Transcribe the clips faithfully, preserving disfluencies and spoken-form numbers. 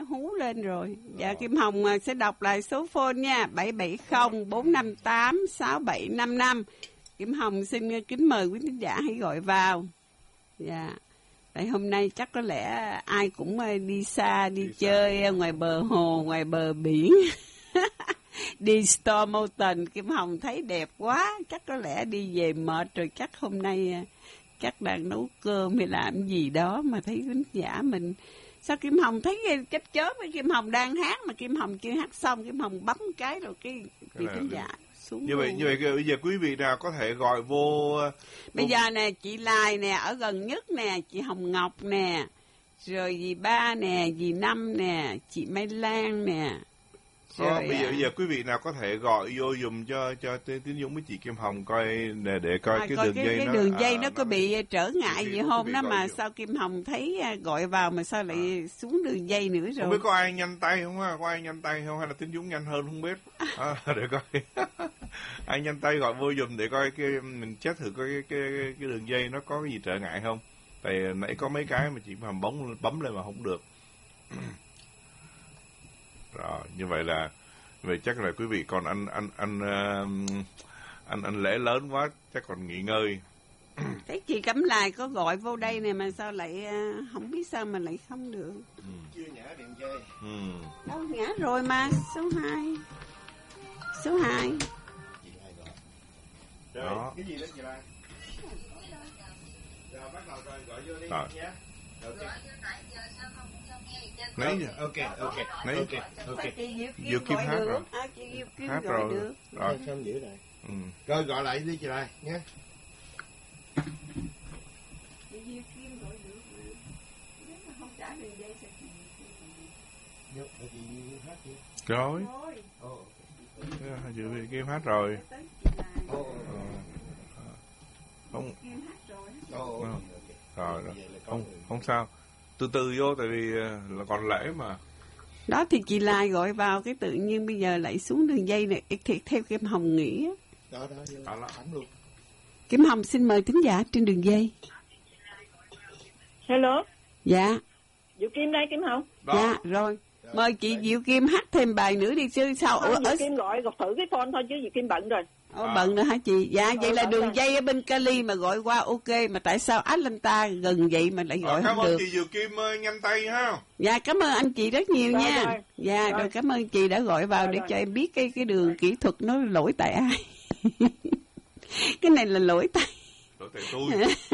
nó hú lên rồi. Dạ, Kim Hồng sẽ đọc lại số phone nha, bảy bảy không bốn năm tám sáu bảy năm năm. Kim Hồng xin kính mời quý khán giả hãy gọi vào. Dạ. Tại hôm nay chắc có lẽ ai cũng đi xa, đi, đi chơi xa. Ngoài bờ hồ, ngoài bờ biển. Đi Storm Mountain, Kim Hồng thấy đẹp quá, chắc có lẽ đi về mệt rồi, chắc hôm nay chắc đang nấu cơm hay làm gì đó mà thấy khán giả mình. Sao Kim Hồng thấy chết chớp với Kim Hồng đang hát mà Kim Hồng chưa hát xong, Kim Hồng bấm cái rồi cái vị khán giả xuống. Như vậy, như vậy bây giờ quý vị nào có thể gọi vô. Bây vô... giờ nè, chị Lai nè, ở gần nhất nè, chị Hồng Ngọc nè, rồi dì Ba nè, dì Năm nè, chị Mai Lan nè. Rồi, à, bây giờ bây giờ quý vị nào có thể gọi vô dùm cho cho Tiến Dũng với chị Kim Hồng coi để, để coi à, cái coi đường cái, dây cái nó đường dây à, nó có nó bị trở ngại gì không đó mà vô. Sao Kim Hồng thấy gọi vào mà sao lại à. xuống đường dây nữa rồi? Không biết có ai nhanh tay không ha? Có ai nhanh tay không hay là Tiến Dũng nhanh hơn không biết. À, để coi. Ai nhanh tay gọi vô dùm để coi cái mình check thử coi cái cái cái đường dây nó có cái gì trở ngại không. Tại nãy có mấy cái mà chị Kim Hồng bấm bấm lên mà không được. Rồi, như vậy là vậy chắc là quý vị còn anh anh anh uh, anh anh lễ lớn quá chắc còn nghỉ ngơi. Thấy chị Cẩm Lài có gọi vô đây nè mà sao lại uh, không biết sao mà lại không được. Ừ. Chưa nhả điện dây. Ừ. Đâu nhả rồi mà, số hai. Số hai. Chị Lai gọi. Rồi, đó. Cái gì đó chị Lai? Rồi bắt đầu rồi gọi vô đi nhé. Okay. Nấy giờ. Ok, ok. Nấy. Ok, ok. Diệu Kim hát rồi. À, chị Diệu Kim hát gọi rồi. được. Rồi. Sao không giữ lại? Ừ. Rồi gọi lại đi chị Lai nhé. Chị Diệu Kim gọi được mà. Nếu mà không trả đường dây sao chị Diệu Kim hát gì? Rồi. Ồ. Diệu Kim hát rồi. Ồ. Không. Ồ. Rồi rồi. Không không sao. Từ từ vô tại vì là còn lễ mà. Đó thì chị Lai gọi vào cái tự nhiên bây giờ lại xuống đường dây này thì theo Kim Hồng nghĩ. Đó đó, đó là ấm luôn. Kim Hồng xin mời thính giả trên đường dây. Hello. Dạ. Diệu Kim đây Kim Hồng. Đó. Dạ rồi. Mời chị Diệu Kim hát thêm bài nữa đi chứ sao. Không, Diệu ở... Kim gọi gặp thử cái phone thôi chứ Diệu Kim bận rồi. Ồ, à. Bận nữa hả chị? Dạ, vậy ừ, là đường rồi. Dây ở bên Cali mà gọi qua ok, mà tại sao Atlanta gần vậy mà lại gọi à, không được? Cảm ơn chị Diệu Kim nhanh tay ha. Dạ, cảm ơn anh chị rất nhiều rồi, nha. Rồi. Dạ, rồi. rồi cảm ơn chị đã gọi vào rồi, để rồi. cho em biết cái cái đường rồi. kỹ thuật nó lỗi tại ai. Cái này là lỗi tại. Lỗi tại tôi.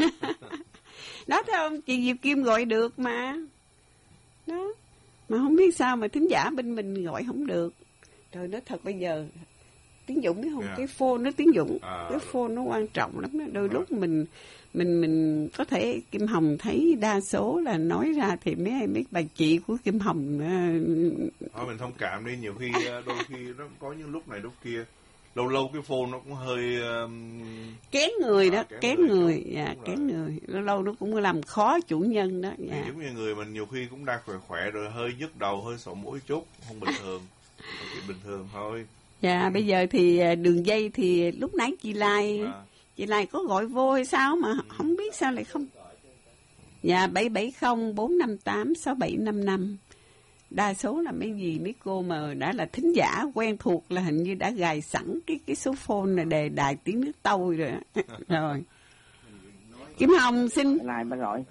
Đó thấy không? Chị Diệu Kim gọi được mà. Đó. Mà không biết sao mà thính giả bên mình gọi không được. Trời, nói thật bây giờ Tiến Dũng biết không, yeah. cái phone nó Tiến Dũng, à, cái phone nó quan trọng lắm đó. Đôi rồi. lúc mình mình mình có thể Kim Hồng thấy đa số là nói ra thì mấy mấy bà chị của Kim Hồng uh... thôi mình thông cảm đi, nhiều khi đôi khi nó có những lúc này lúc kia, lâu lâu cái phone nó cũng hơi um... kén người à, đó, kén, kén người, người. Dạ, kén rồi. người, lâu lâu nó cũng làm khó chủ nhân đó. Dạ. Giống như người mình nhiều khi cũng đang khỏe khỏe rồi hơi nhức đầu, hơi sổ mũi chút, không bình thường, chuyện bình thường thôi. Dạ, ừ. Bây giờ thì đường dây thì lúc nãy chị Lai, à. chị Lai có gọi vô hay sao mà ừ. không biết sao lại không. Dạ, bảy bảy không bốn năm tám sáu bảy năm năm. Đa số là mấy gì mấy cô mà đã là thính giả quen thuộc là hình như đã gài sẵn cái cái số phone này để Đài Tiếng Nước Tôi rồi. Rồi. Kim Hồng xin. Lại bà gọi.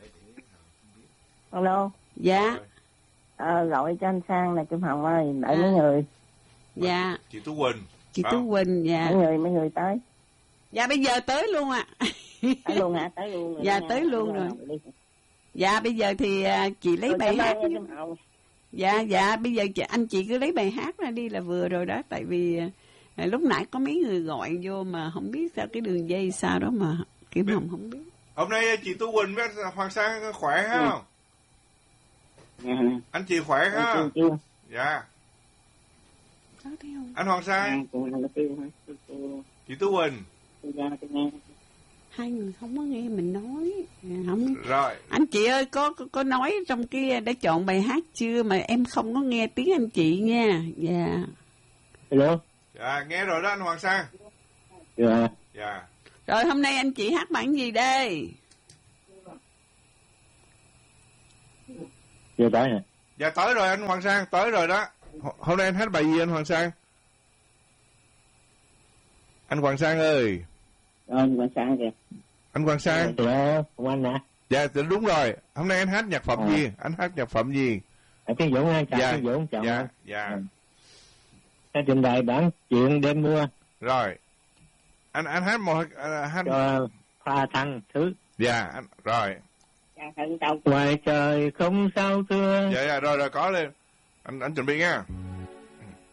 Alo. Dạ. À, gọi cho anh Sang này Kim Hồng ơi, đợi à. mấy người. Dạ. Chị Tú Quỳnh. Chị à. Tú Quỳnh, dạ. Mấy người, mấy người tới. Dạ bây giờ tới luôn ạ. À. Tới luôn hả? Tới luôn rồi. Dạ tới luôn rồi. Dạ bây giờ thì uh, chị lấy bài hát. Dạ dạ bây giờ chị, anh chị cứ lấy bài hát ra đi là vừa rồi đó. Tại vì uh, lúc nãy có mấy người gọi vô mà không biết sao cái đường dây sao đó mà Kim Hồng không biết. Hôm nay chị Tú Quỳnh với Hoàng Sang khỏe không? Ừ. Anh chị khỏe ha? Chưa, chưa. Dạ. Anh Hoàng Sang. Chị Tú Quỳnh. Hai người không có nghe mình nói. Không. Rồi. Anh chị ơi có, có có nói trong kia đã chọn bài hát chưa mà em không có nghe tiếng anh chị nha. Dạ. Hello. Dạ nghe rồi đó anh Hoàng Sang. Dạ. Dạ. Rồi hôm nay anh chị hát bản gì đây? Chưa tới nè. Dạ tới rồi anh Hoàng Sang, tới rồi đó. H- hôm nay anh hát bài gì anh Hoàng Sang? Anh Hoàng Sang ơi. Anh Hoàng Sang kìa. Anh Hoàng Sang. Dạ, của anh hả? Dạ đúng rồi. Hôm nay anh hát nhạc phẩm à. gì? Anh hát nhạc phẩm gì? Ở cái Dũng ha, chào dạ. cái Dũng, chào dạ. anh. Dạ. Cái trình bày bản chuyện đêm mưa. Rồi. Anh anh hát một uh, hát cho pha thăng thứ. Dạ, anh, rồi. Ngoài trời không sao thưa. Dạ dạ rồi rồi có lên. Anh anh chuẩn bị nha.